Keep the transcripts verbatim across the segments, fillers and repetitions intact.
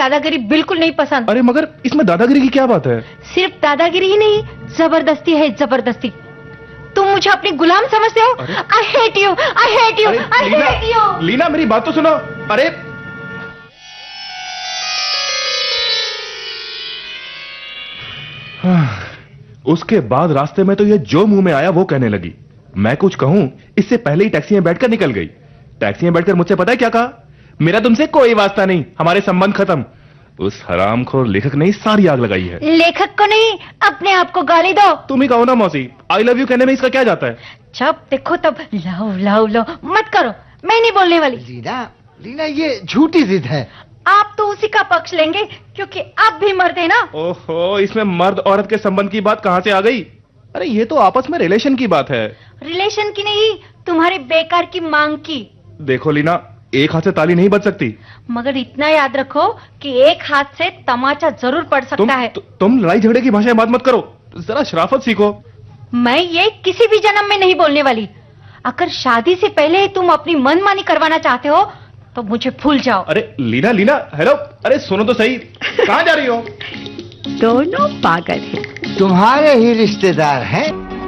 दादागिरी बिल्कुल नहीं पसंद। अरे मगर इसमें दादागिरी की क्या बात है? सिर्फ दादागिरी ही नहीं, जबरदस्ती है, जबरदस्ती। तुम मुझे अपनी गुलाम समझते हो? I hate you, I hate you, I hate you. Leena मेरी बात तो सुनो। अरे उसके बाद रास्ते में तो ये जो मुंह में आया वो कहने लगी। मैं कुछ कहूं इससे पहले ही टैक्सी में बैठकर निकल गई। टैक्सी में बैठकर मुझसे पता है क्या कहा? मेरा तुमसे कोई वास्ता नहीं, हमारे संबंध खत्म। उस हरामखोर लेखक ने सारी आग लगाई है। लेखक को नहीं, अपने आप को गाली दो। तुम ही कहो ना मौसी, आई लव यू कहने में इसका क्या जाता है? जब देखो तब लाओ लाओ लाओ, मत करो, मैं नहीं बोलने वाली। लीना, लीना ये झूठी जिद है। आप तो उसी का पक्ष लेंगे क्योंकि आप भी मर्द है ना। ओहो, इसमें मर्द औरत के संबंध की बात कहां से आ गई? अरे ये तो आपस में रिलेशन की बात है। रिलेशन की नहीं, तुम्हारी बेकार की मांग की। देखो लीना, एक हाथ से ताली नहीं बज सकती। मगर इतना याद रखो कि एक हाथ से तमाचा जरूर पड़ सकता तुम, है। तु, तुम लड़ाई झगड़े की भाषा में बात मत करो, जरा शराफत सीखो। मैं ये किसी भी जन्म में नहीं बोलने वाली। अगर शादी से पहले ही तुम अपनी मनमानी करवाना चाहते हो तो मुझे भूल जाओ। अरे लीना, लीना, हेलो, अरे सुनो तो सही, कहाँ जा रही हो? दोनों पागल हैं। तुम्हारे ही रिश्तेदार हैं।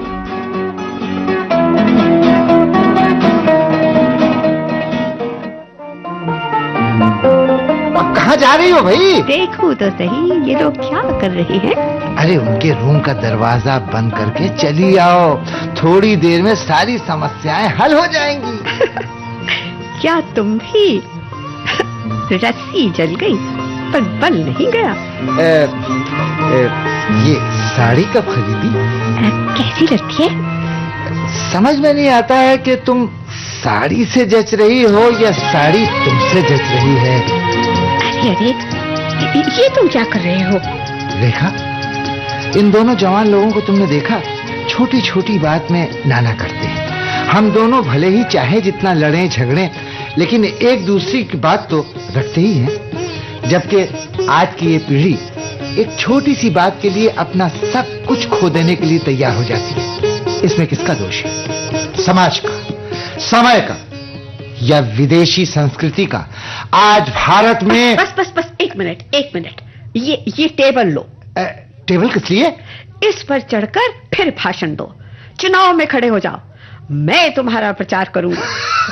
अब कहाँ जा रही हो भाई? देखो तो सही ये लोग क्या कर रहे हैं। अरे उनके रूम का दरवाजा बंद करके चली आओ, थोड़ी देर में सारी समस्याएं हल हो जाएंगी। क्या तुम भी? रस्सी जल गई पर बल नहीं गया। ए, ए, ये साड़ी कब खरीदी? कैसी लगती है? समझ में नहीं आता है कि तुम साड़ी से जच रही हो या साड़ी तुमसे जच रही है। अरे अरे ये तुम क्या कर रहे हो? रेखा, इन दोनों जवान लोगों को तुमने देखा? छोटी छोटी बात में नाना करते हैं। हम दोनों भले ही चाहे जितना लड़ें झगड़ें, लेकिन एक दूसरी की बात तो रखते ही हैं। जबकि आज की ये पीढ़ी एक छोटी सी बात के लिए अपना सब कुछ खो देने के लिए तैयार हो जाती है। इसमें किसका दोष है? समाज का, समय का, या विदेशी संस्कृति का? आज भारत में बस बस बस एक मिनट एक मिनट ये ये टेबल लो। ए, टेबल किस लिए? इस पर चढ़कर फिर भाषण दो। चुनाव में खड़े हो जाओ, मैं तुम्हारा प्रचार करूंगा।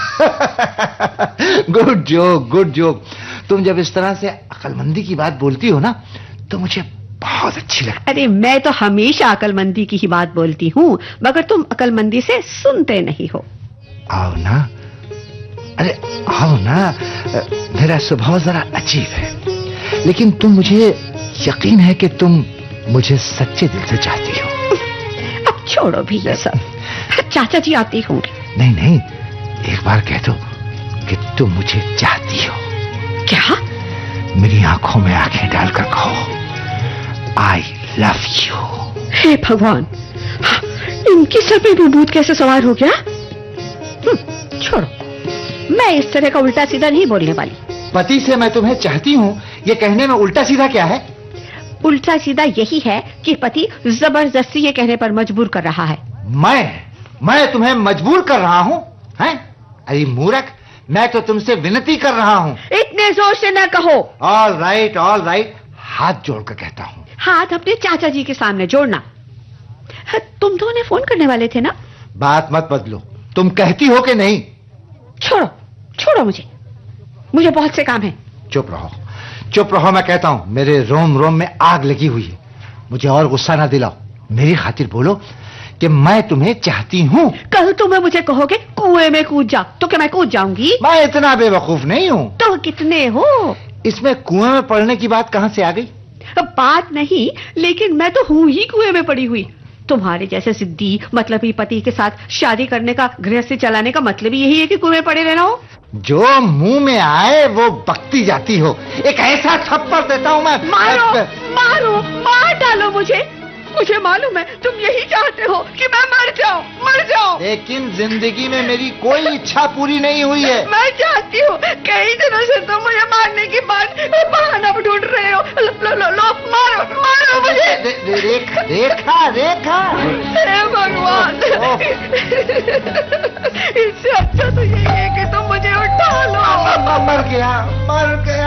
Good joke, good joke. तुम जब इस तरह से अकलमंदी की बात बोलती हो ना तो मुझे बहुत अच्छी लगती है। अरे मैं तो हमेशा अकलमंदी की ही बात बोलती हूँ, मगर तुम अकलमंदी से सुनते नहीं हो। आओ ना, अरे आओ ना। मेरा स्वभाव जरा अजीब है, लेकिन तुम मुझे यकीन है कि तुम मुझे सच्चे दिल से चाहती हो। अब छोड़ो भी ये सब, चाचा जी आते होंगे। नहीं नहीं, एक बार कह दो कि तुम मुझे चाहती हो। क्या? मेरी आंखों में आंखें डालकर कहो, आई लव यू। हे भगवान, इनकी सर पे भी भूत कैसे सवार हो गया? छोड़ो, मैं इस तरह का उल्टा सीधा नहीं बोलने वाली। पति से मैं तुम्हें चाहती हूँ, ये कहने में उल्टा सीधा क्या है? उल्टा सीधा यही है कि पति जबरदस्ती ये कहने पर मजबूर कर रहा है। मैं मैं तुम्हें मजबूर कर रहा हूँ? हैं? अरे मूर्ख, मैं तो तुमसे विनती कर रहा हूँ। इतने जोर से न कहो। ऑल राइट, ऑल राइट, हाथ जोड़कर कहता हूँ। हाथ अपने चाचा जी के सामने जोड़ना। तुम दोनों फोन करने वाले थे ना? बात मत बदलो, तुम कहती हो कि नहीं? छोड़ो छोड़ो, मुझे मुझे बहुत से काम है। चुप रहो, चुप रहो, मैं कहता हूँ। मेरे रोम रोम में आग लगी हुई है, मुझे और गुस्सा ना दिलाओ। मेरी खातिर बोलो कि मैं तुम्हें चाहती हूँ। कल तुम्हें मुझे कहोगे कुएं में कूद जा, तो क्या मैं कूद जाऊंगी? मैं इतना बेवकूफ नहीं हूँ। तो कितने हो? इसमें कुएं में पड़ने की बात कहाँ से आ गई? बात नहीं, लेकिन मैं तो हूँ ही कुएं में पड़ी हुई। तुम्हारे जैसे सिद्धि मतलबी पति के साथ शादी करने का, गृहस्थी चलाने का मतलब यही है कि कुएं पड़े रहना हो। जो मुंह में आए वो बकती जाती हो। एक ऐसा थप्पड़ देता हूँ मैं। मारो मारो, मार डालो मुझे। मुझे मालूम है तुम यही चाहते हो कि मैं मर जाऊं, मर जाऊं। लेकिन जिंदगी में मेरी कोई इच्छा पूरी नहीं हुई है। मैं चाहती हूँ, कई दिनों से तुम मुझे मारने की बात बहाना ढूंढ रहे हो। लो लो लो, लो मारो मारो मुझे। रे, रे, रेखा रेखा रेखा। हे भगवान, इससे अच्छा तो यही है कि तुम मुझे उठा लो। मर गया, मर गया।